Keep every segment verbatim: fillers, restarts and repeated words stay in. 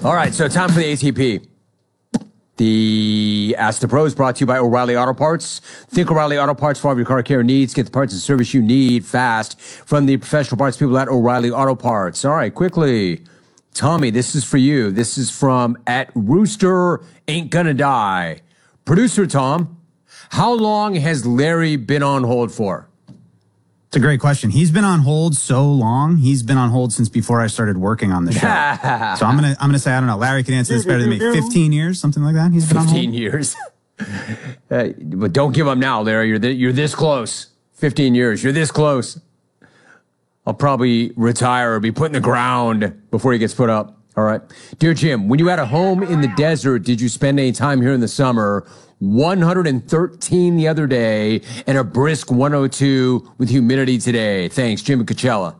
All right, so time for the A T P. The Ask the Pros brought to you by O'Reilly Auto Parts. Think O'Reilly Auto Parts for all of your car care needs. Get the parts and service you need fast from the professional parts people at O'Reilly Auto Parts. All right, quickly. Tommy, this is for you. This is from at Rooster Ain't Gonna Die. Producer Tom, how long has Larry been on hold for? It's a great question. He's been on hold so long. He's been on hold since before I started working on the show. So I'm gonna I'm gonna say I don't know. Larry can answer this better than me. Fifteen years, something like that. He's been Fifteen on hold? years. uh, but don't give up now, Larry. You're th- you're this close. Fifteen years. You're this close. I'll probably retire or be put in the ground before he gets put up. All right, dear Jim. When you had a home in the desert, did you spend any time here in the summer? one hundred thirteen the other day and a brisk one oh two with humidity today. Thanks, Jim and Coachella.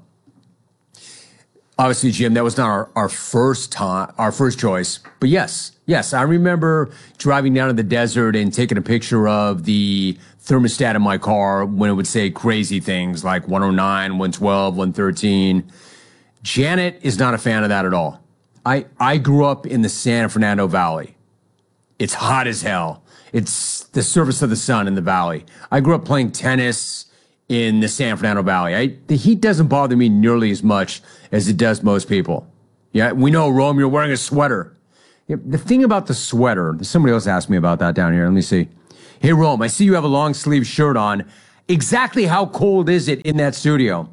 Obviously, Jim, that was not our, our first time, our first choice. But yes, yes, I remember driving down to the desert and taking a picture of the thermostat in my car when it would say crazy things like one oh nine, one twelve, one thirteen. Janet is not a fan of that at all. I, I grew up in the San Fernando Valley. It's hot as hell. It's the surface of the sun in the valley. I grew up playing tennis in the San Fernando Valley. I, the heat doesn't bother me nearly as much as it does most people. Yeah, we know, Rome, you're wearing a sweater. Yeah, the thing about the sweater, somebody else asked me about that down here. Let me see. Hey, Rome, I see you have a long sleeve shirt on. Exactly how cold is it in that studio?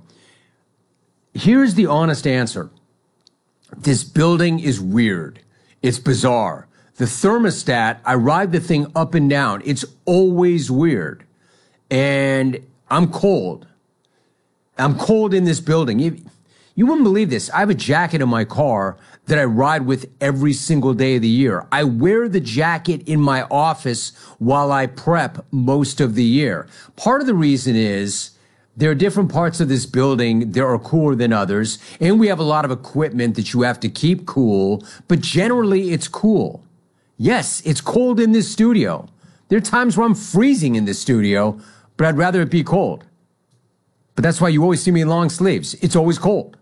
Here's the honest answer. This building is weird. It's bizarre. The thermostat, I ride the thing up and down. It's always weird. And I'm cold. I'm cold in this building. You, you wouldn't believe this. I have a jacket in my car that I ride with every single day of the year. I wear the jacket in my office while I prep most of the year. Part of the reason is there are different parts of this building that are cooler than others, and we have a lot of equipment that you have to keep cool, but generally it's cool. Yes, it's cold in this studio. There are times where I'm freezing in this studio, but I'd rather it be cold. But that's why you always see me in long sleeves. It's always cold.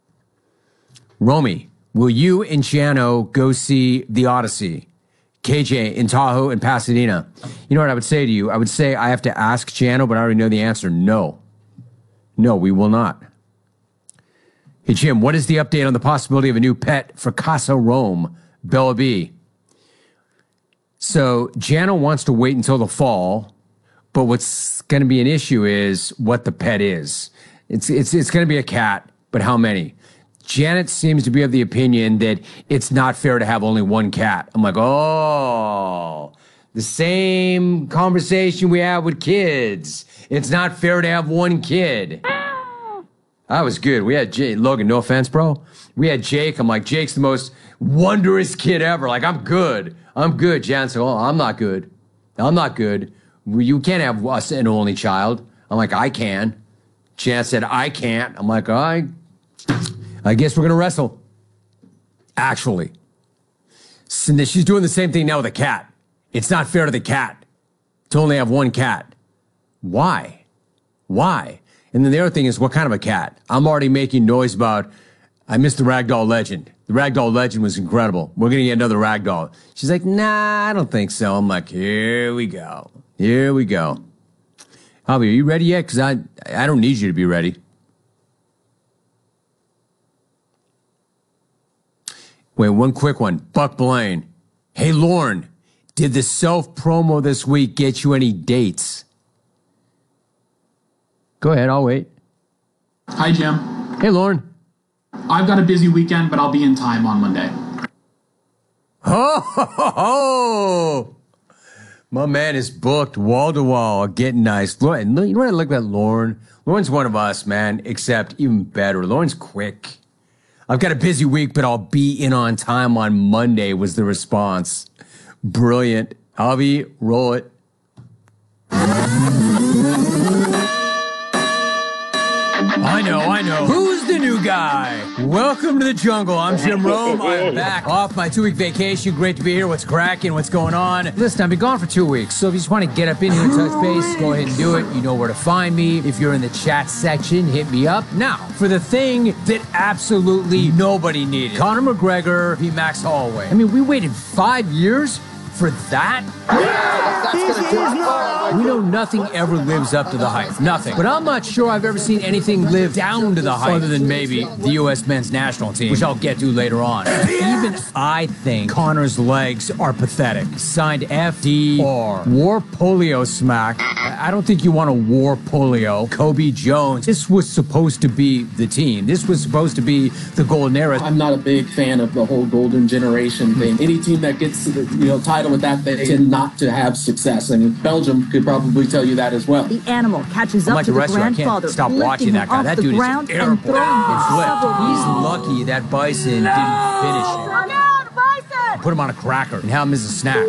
Romy, will you and Giano go see The Odyssey? K J in Tahoe and Pasadena. You know what I would say to you? I would say I have to ask Giano, but I already know the answer. No. No, we will not. Hey, Jim, what is the update on the possibility of a new pet for Casa Rome? Bella B. So Giano wants to wait until the fall, but what's going to be an issue is what the pet is. It's it's it's going to be a cat, but how many? Janet seems to be of the opinion that it's not fair to have only one cat. I'm like, oh, the same conversation we have with kids. It's not fair to have one kid. That was good. We had Jake. Logan, no offense, bro. We had Jake. I'm like, Jake's the most wondrous kid ever. Like, I'm good. I'm good. Jan said, oh, I'm not good. I'm not good. You can't have us an only child. I'm like, I can. Jan said, I can't. I'm like, all right. I guess we're going to wrestle. Actually. So she's doing the same thing now with a cat. It's not fair to the cat to only have one cat. Why? Why? And then the other thing is, what kind of a cat? I'm already making noise about, I missed the Ragdoll Legend. The Ragdoll Legend was incredible. We're going to get another Ragdoll. She's like, nah, I don't think so. I'm like, here we go. Here we go. Javi, are you ready yet? Because I, I don't need you to be ready. Wait, one quick one. Buck Blaine. Hey, Lauren, did the self-promo this week get you any dates? Go ahead, I'll wait. Hi, Jim. Hey, Lauren. I've got a busy weekend, but I'll be in time on Monday. Oh, ho, ho, ho. My man is booked wall to wall, getting nice. Lauren, you know what I look at Lauren? Lauren's one of us, man, except even better. Lauren's quick. I've got a busy week, but I'll be in on time on Monday was the response. Brilliant. Javi, roll it. I know, I know. Who's the new guy. Welcome to the jungle. I'm Jim Rome. I'm back off my two-week vacation. Great to be here. What's cracking? What's going on? Listen, I've been gone for two weeks, so if you just want to get up in here and touch base, go ahead and do it. You know where to find me. If you're in the chat section, hit me up. Now, for the thing that absolutely nobody needed. Conor McGregor v. Max Holloway. I mean, we waited five years for that? We know nothing ever lives up to the hype. Nothing. But I'm not sure I've ever seen anything live down to the hype other than maybe the U S men's national team, which I'll get to later on. Even I think Conor's legs are pathetic. Signed F D R. War polio smack. I don't think you want to war polio. Kobe Jones. This was supposed to be the team. This was supposed to be the golden era. I'm not a big fan of the whole golden generation thing. Any team that gets the you know title with that, they tend not to have success. I mean, Belgium could probably tell you that as well. The animal catches I'm up like to the the rest of you, I grandfather, can't stop lifting watching that him guy. off That the dude is ground and terrible. throwing him And flip. several He's feet. lucky that bison didn't finish him. Put him on a cracker and have him as a snack.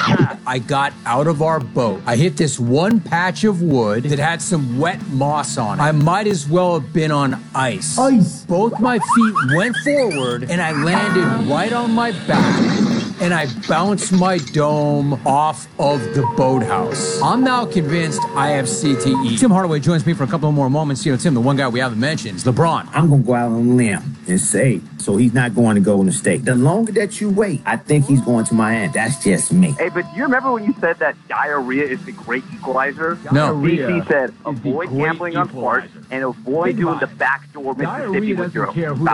I got out of our boat. I hit this one patch of wood that had some wet moss on it. I might as well have been on ice. Ice. Both my feet went forward and I landed right on my back. And I bounced my dome off of the boathouse. I'm now convinced I have C T E. Tim Hardaway joins me for a couple of more moments. You know, Tim, the one guy we haven't mentioned is LeBron. I'm going to go out on a limb and say, so he's not going to Golden State. The longer that you wait, I think he's going to Miami. That's just me. Hey, but do you remember when you said that diarrhea is the great equalizer? No. D C said, avoid gambling on farts and avoid doing the backdoor Mississippi with your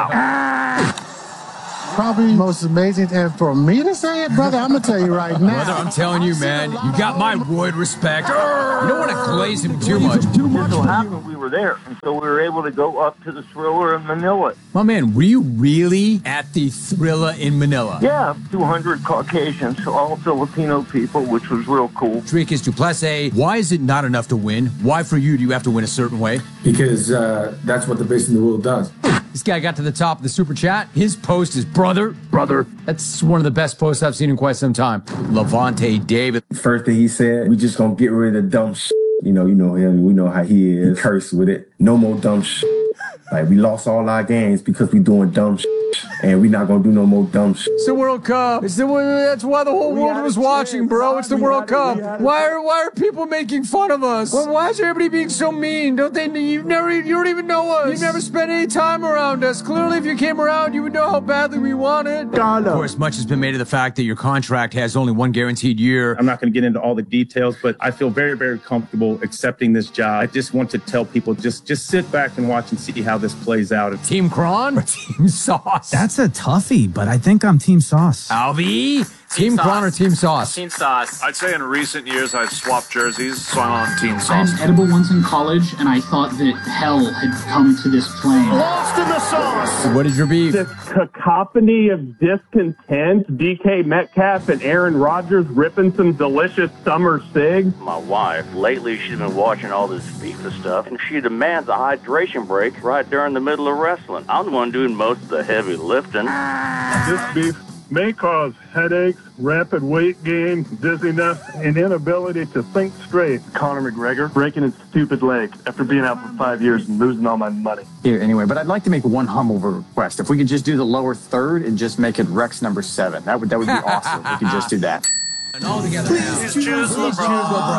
spouse. Probably the most amazing, and for me to say it, brother, I'm gonna tell you right now. Brother, I'm telling you, man, you got my wood respect. You don't want to glaze him too much. Too much. So happened we were there, and so we were able to go up to the Thriller in Manila. My man, were you really at the Thrilla in Manila? Yeah, two hundred Caucasians, all Filipino people, which was real cool. Dricus Duplessis, why is it not enough to win? Why for you do you have to win a certain way? Because uh, that's what the base in the rule does. This guy got to the top of the super chat. His post is brother, brother. That's one of the best posts I've seen in quite some time. Levante David. First thing he said, we just gonna get rid of the dumb shit. You know, you know him. We know how he is. He cursed with it. No more dumb shit. Like, we lost all our games because we doing dumb shit. And we not gonna do no more dumb shit. It's the World Cup. It's the that's why the whole world was watching, bro. It's the World Cup. Why are why are people making fun of us? Why, why is everybody being so mean? Don't they? You've never you don't even know us. You've never spent any time around us. Clearly, if you came around, you would know how badly we want it. Of course, much has been made of the fact that your contract has only one guaranteed year. I'm not going to get into all the details, but I feel very, very comfortable accepting this job. I just want to tell people just just sit back and watch and see how this plays out. Team Kron or Team Sauce? That's a toughie, but I think I'm Team Sauce. Alvy? Team Kron or Team Sauce? Team Sauce. I'd say in recent years I've swapped jerseys, so I'm on Team I Sauce. had edible once in college, and I thought that hell had come to this plane. Lost in the sauce. What is your beef? This cacophony of discontent, D K Metcalf and Aaron Rodgers ripping some delicious summer cigs. My wife, lately she's been watching all this FIFA stuff, and she demands a hydration break right during the middle of wrestling. I'm the one doing most of the heavy lifting. This beef may cause headaches, rapid weight gain, dizziness, and inability to think straight. Conor McGregor breaking his stupid leg after being out for five years and losing all my money. Here, anyway, but I'd like to make one humble request. If we could just do the lower third and just make it Rex number seven, that would that would be awesome. We could just do that. And all together now. Please choose LeBron. Choose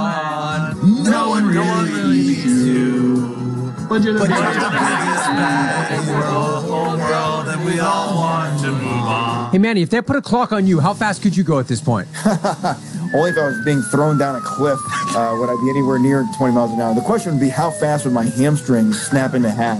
LeBron. No one really, no one really needs to. But you're the But you're the biggest man in the world, whole world, and we all want to move on. Hey, Manny, if they put a clock on you, how fast could you go at this point? Only if I was being thrown down a cliff uh, would I be anywhere near twenty miles an hour. The question would be how fast would my hamstrings snap into half?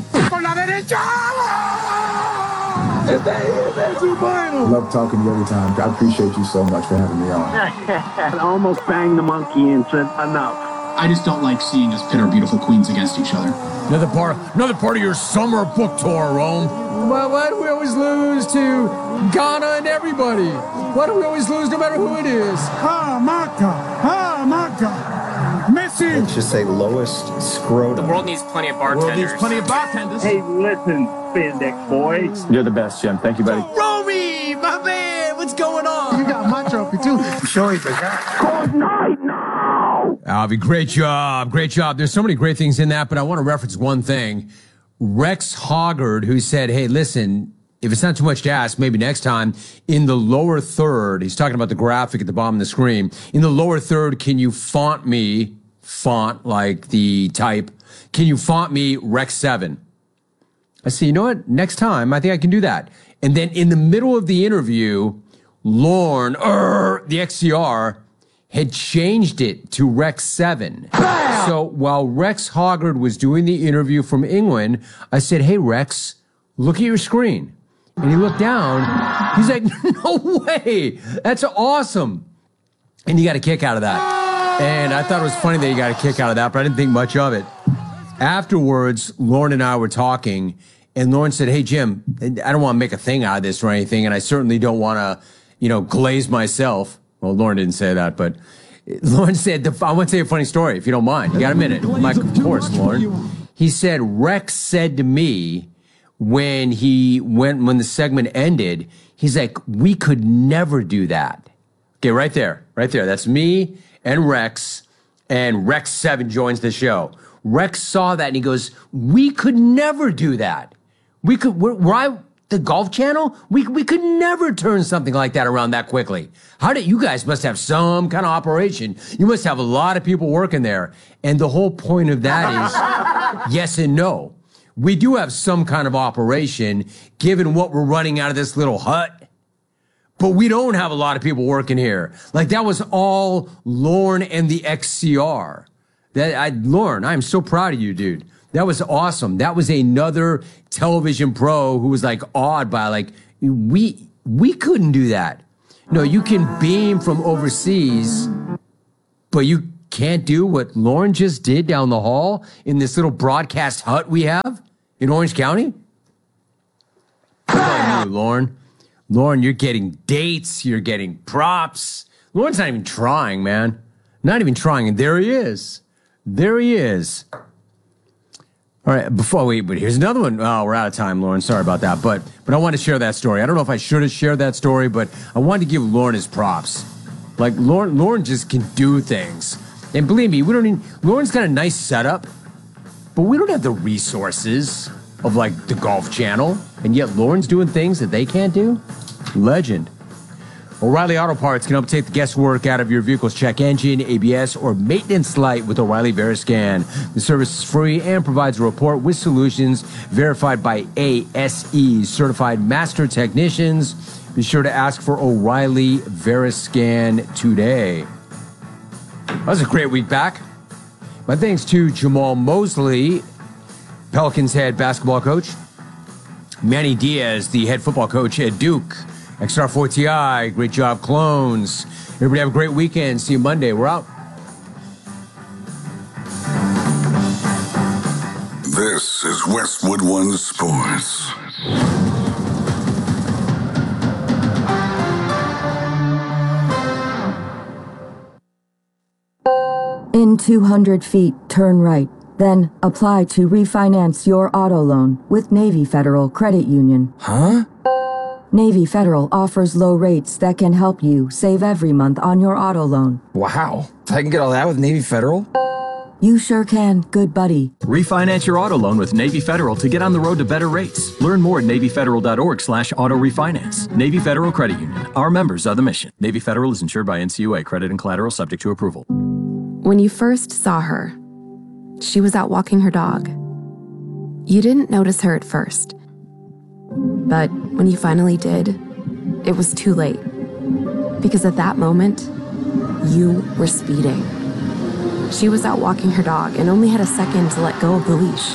I love talking to you every time. I appreciate you so much for having me on. I almost banged the monkey and said enough. I just don't like seeing us pit our beautiful queens against each other. Another part, another part of your summer book tour, Rome. Why, why do we always lose to Ghana and everybody? Why do we always lose no matter who it is? Oh my God! Oh my God! Messi! Let's just say lowest scrotum. The world needs plenty of bartenders. plenty of bartenders. Hey, listen, spandex boy. You're the best, Jim. Thank you, buddy. Romy, my man, what's going on? You got my trophy too. Sure, he's a guy. Good night now. Alvy, great job, great job. There's so many great things in that, but I want to reference one thing. Rex Hoggard, who said, hey, listen, if it's not too much to ask, maybe next time in the lower third, he's talking about the graphic at the bottom of the screen. In the lower third, can you font me, font like the type, can you font me Rex seven? I said, you know what? Next time, I think I can do that. And then in the middle of the interview, Lorne, er, the X C R, had changed it to Rex seven. Bam! So while Rex Hoggard was doing the interview from England, I said, hey, Rex, look at your screen. And he looked down. He's like, no way. That's awesome. And he got a kick out of that. And I thought it was funny that he got a kick out of that, but I didn't think much of it. Afterwards, Lorne and I were talking, and Lorne said, hey, Jim, I don't want to make a thing out of this or anything, and I certainly don't want to, you know, glaze myself. Well, Lorne didn't say that, but Lorne said, the, I want to tell you a funny story, if you don't mind. You got a minute? I'm like, of course, Lorne. He said, Rex said to me when he went, when the segment ended, he's like, we could never do that. Okay, right there, right there. That's me and Rex, and Rex seven joins the show. Rex saw that and he goes, we could never do that. We could, we're, we're I, the Golf Channel, we we could never turn something like that around that quickly. How did you guys must have some kind of operation? You must have a lot of people working there. And the whole point of that is yes and no. We do have some kind of operation given what we're running out of this little hut. But we don't have a lot of people working here. Like that was all Lorne and the X C R. That I Lorne, I'm so proud of you, dude. That was awesome. That was another television pro who was like awed by like, we, we couldn't do that. No, you can beam from overseas, but you can't do what Lorne just did down the hall in this little broadcast hut we have in Orange County. Good on you, Lorne. Lorne, you're getting dates. You're getting props. Lorne's not even trying, man. Not even trying. And there he is. There he is. All right, before we, but here's another one. Oh, we're out of time, Lorne. Sorry about that. But but I wanted to share that story. I don't know if I should have shared that story, but I wanted to give Lorne his props. Like, Lorne, Lorne just can do things. And believe me, we don't need, Lorne's got a nice setup, but we don't have the resources of, like, the Golf Channel. And yet Lorne's doing things that they can't do. Legend. O'Reilly Auto Parts can help take the guesswork out of your vehicle's check engine, A B S, or maintenance light with O'Reilly Veriscan. The service is free and provides a report with solutions verified by A S E, certified master technicians. Be sure to ask for O'Reilly Veriscan today. That was a great week back. My thanks to Jamal Mosley, Pelicans head basketball coach. Manny Diaz, the head football coach at Duke. X R four T I, great job, clones. Everybody have a great weekend. See you Monday. We're out. This is Westwood One Sports. In two hundred feet, turn right. Then apply to refinance your auto loan with Navy Federal Credit Union. Huh? Navy Federal offers low rates that can help you save every month on your auto loan. Wow. I can get all that with Navy Federal? You sure can, good buddy. Refinance your auto loan with Navy Federal to get on the road to better rates. Learn more at NavyFederal.org slash auto refinance. Navy Federal Credit Union. Our members are the mission. Navy Federal is insured by N C U A. Credit and collateral subject to approval. When you first saw her, she was out walking her dog. You didn't notice her at first. But when you finally did, it was too late. Because at that moment, you were speeding. She was out walking her dog and only had a second to let go of the leash.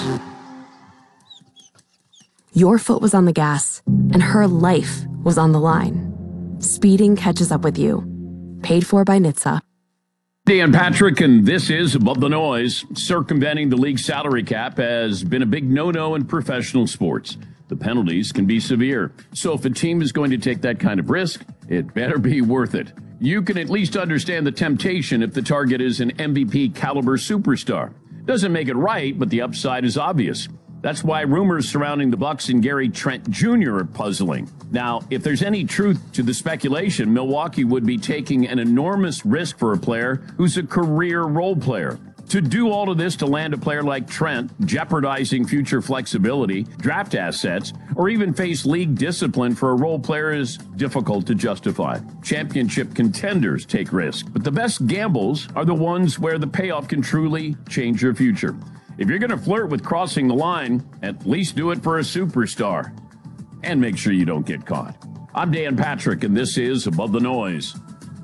Your foot was on the gas, and her life was on the line. Speeding catches up with you. Paid for by N H T S A. Dan Patrick, and this is Above the Noise. Circumventing the league salary cap has been a big no-no in professional sports. The penalties can be severe. So if a team is going to take that kind of risk, it better be worth it. You can at least understand the temptation if the target is an M V P caliber superstar. Doesn't make it right, but the upside is obvious. That's why rumors surrounding the Bucks and Gary Trent Junior are puzzling. Now, if there's any truth to the speculation, Milwaukee would be taking an enormous risk for a player who's a career role player. To do all of this to land a player like Trent, jeopardizing future flexibility, draft assets, or even face league discipline for a role player is difficult to justify. Championship contenders take risks, but the best gambles are the ones where the payoff can truly change your future. If you're going to flirt with crossing the line, at least do it for a superstar. And make sure you don't get caught. I'm Dan Patrick, and this is Above the Noise.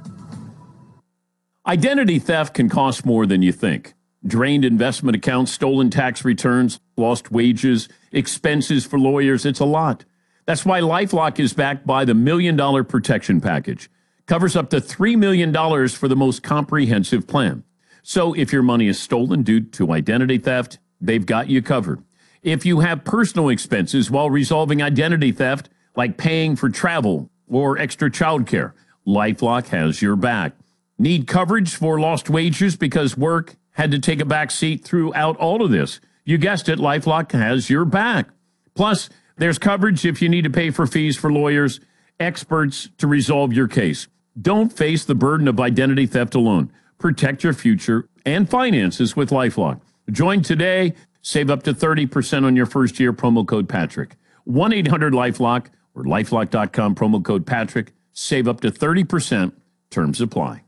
Identity theft can cost more than you think. Drained investment accounts, stolen tax returns, lost wages, expenses for lawyers, it's a lot. That's why LifeLock is backed by the Million Dollar Protection Package. Covers up to three million dollars for the most comprehensive plan. So if your money is stolen due to identity theft, they've got you covered. If you have personal expenses while resolving identity theft, like paying for travel or extra childcare, LifeLock has your back. Need coverage for lost wages because work had to take a back seat throughout all of this? You guessed it, LifeLock has your back. Plus, there's coverage if you need to pay for fees for lawyers, experts to resolve your case. Don't face the burden of identity theft alone. Protect your future and finances with LifeLock. Join today. Save up to thirty percent on your first year. Promo code Patrick. one eight hundred LifeLock or lifelock dot com. Promo code Patrick. Save up to thirty percent. Terms apply.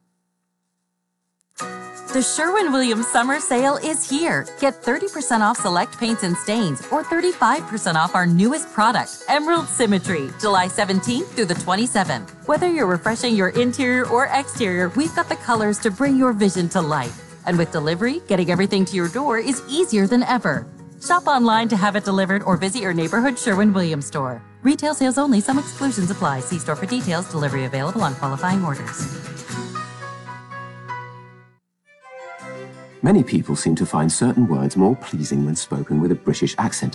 The Sherwin-Williams summer sale is here. Get thirty percent off select paints and stains or thirty-five percent off our newest product, Emerald Symmetry, July seventeenth through the twenty-seventh. Whether you're refreshing your interior or exterior, we've got the colors to bring your vision to life. And with delivery, getting everything to your door is easier than ever. Shop online to have it delivered or visit your neighborhood Sherwin-Williams store. Retail sales only. Some exclusions apply. See store for details. Delivery available on qualifying orders. Many people seem to find certain words more pleasing when spoken with a British accent.